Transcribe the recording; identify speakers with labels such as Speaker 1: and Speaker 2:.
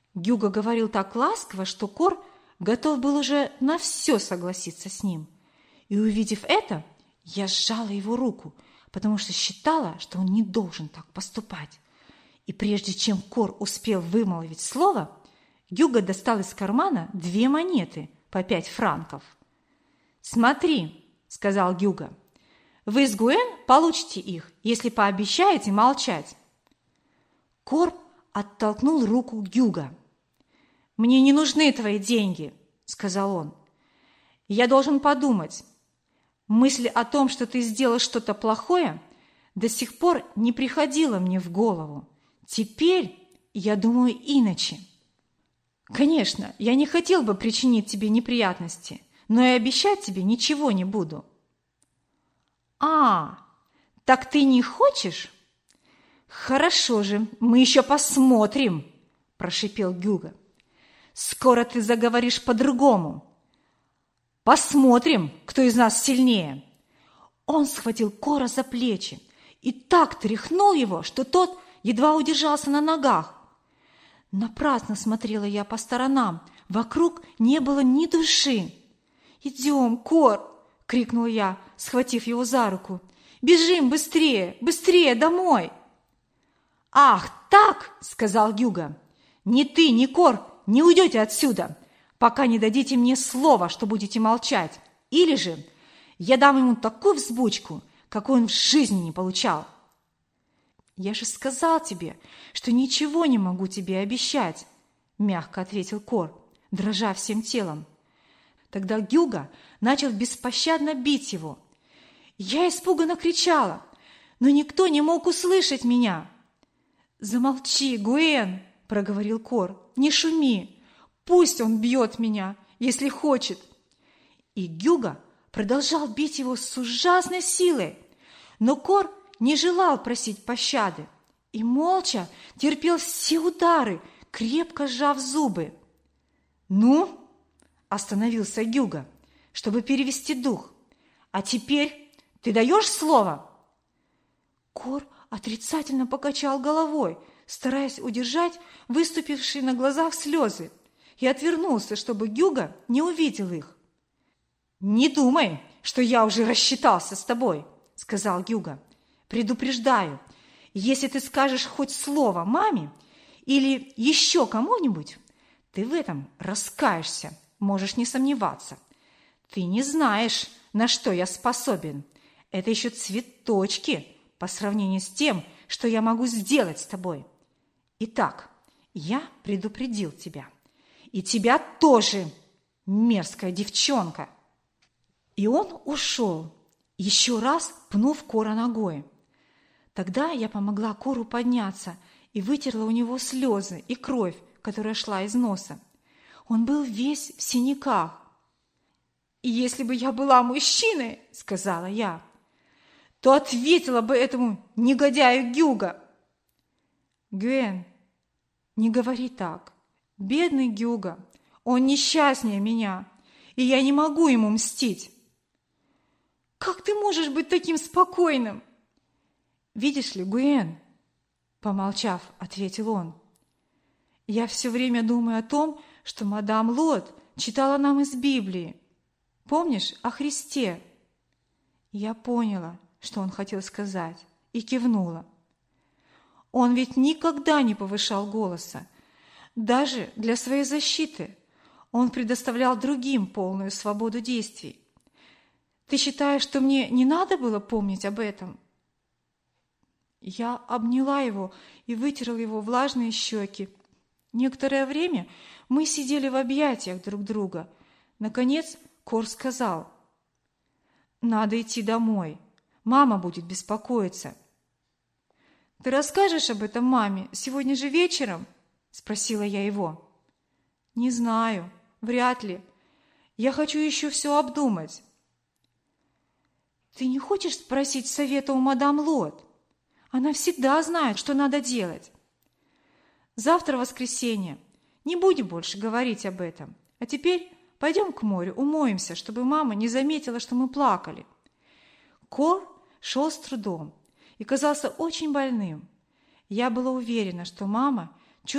Speaker 1: Гюго говорил так ласково, что Кор готов был уже на все согласиться с ним. И, увидев это, я сжала его руку, потому что считала, что он не должен так поступать. И прежде чем Кор успел вымолвить слово, Гюго достал из кармана 2 монеты по 5 франков. «Смотри», – сказал Гюго, – «вы с Гуэн получите их, если пообещаете молчать». Кор оттолкнул руку Гюго. «Мне не нужны твои деньги», – сказал он. «Я должен подумать. Мысль о том, что ты сделал что-то плохое, до сих пор не приходила мне в голову. Теперь я думаю иначе. Конечно, я не хотел бы причинить тебе неприятности, но и обещать тебе ничего не буду». «А, так ты не хочешь?» «Хорошо же, мы еще посмотрим», – прошипел Гюго. «Скоро ты заговоришь по-другому. Посмотрим, кто из нас сильнее». Он схватил Кора за плечи и так тряхнул его, что тот едва удержался на ногах. Напрасно смотрела я по сторонам, вокруг не было ни души. «Идем, Кор!» – крикнула я, схватив его за руку. «Бежим быстрее, быстрее домой!» «Ах, так!» – сказал Гюго. «Ни ты, ни Кор не уйдете отсюда, пока не дадите мне слова, что будете молчать. Или же я дам ему такую взбучку, какой он в жизни не получал». «Я же сказал тебе, что ничего не могу тебе обещать», – мягко ответил Кор, дрожа всем телом. Тогда Гюго начал беспощадно бить его. Я испуганно кричала, но никто не мог услышать меня. «Замолчи, Гуэн!» – проговорил Кор. «Не шуми! Пусть он бьет меня, если хочет!» И Гюго продолжал бить его с ужасной силой, но Кор не желал просить пощады и молча терпел все удары, крепко сжав зубы. «Ну?» – остановился Гюго, чтобы перевести дух. «А теперь ты даешь слово?» Кор отрицательно покачал головой, стараясь удержать выступившие на глазах слезы, и отвернулся, чтобы Гюго не увидел их. «Не думай, что я уже рассчитался с тобой», – сказал Гюго. «Предупреждаю, если ты скажешь хоть слово маме или еще кому-нибудь, ты в этом раскаешься, можешь не сомневаться. Ты не знаешь, на что я способен. Это еще цветочки по сравнению с тем, что я могу сделать с тобой. Итак, я предупредил тебя. И тебя тоже, мерзкая девчонка». И он ушел, еще раз пнув Кора ногой. Тогда я помогла Кору подняться и вытерла у него слезы и кровь, которая шла из носа. Он был весь в синяках. «И если бы я была мужчиной, — сказала я, — то ответила бы этому негодяю Гюго». «Гуэн, не говори так. Бедный Гюго, он несчастнее меня, и я не могу ему мстить». «Как ты можешь быть таким спокойным?» «Видишь ли, Гуэн, — помолчав, ответил он, — я все время думаю о том, что мадам Лот читала нам из Библии. Помнишь, о Христе?» Я поняла, что он хотел сказать, и кивнула. Он ведь никогда не повышал голоса, даже для своей защиты. Он предоставлял другим полную свободу действий. Ты считаешь, что мне не надо было помнить об этом? Я обняла его и вытерла его влажные щеки. Некоторое время мы сидели в объятиях друг друга. Наконец Кор сказал: «Надо идти домой. Мама будет беспокоиться». «Ты расскажешь об этом маме сегодня же вечером?» – спросила я его. «Не знаю, вряд ли. Я хочу еще все обдумать». «Ты не хочешь спросить совета у мадам Лот? Она всегда знает, что надо делать. Завтра воскресенье. Не будем больше говорить об этом. А теперь пойдем к морю, умоемся, чтобы мама не заметила, что мы плакали». Кор шел с трудом и казался очень больным. Я была уверена, что мама